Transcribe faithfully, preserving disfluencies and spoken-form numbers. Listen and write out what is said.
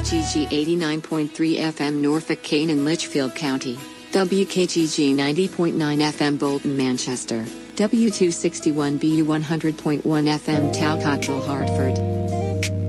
G G eighty-nine point three F M Norfolk, Kane and Litchfield County, W K G G ninety point nine F M Bolton, Manchester, W two sixty-one B U one hundred point one F M Towcottrell, Hartford.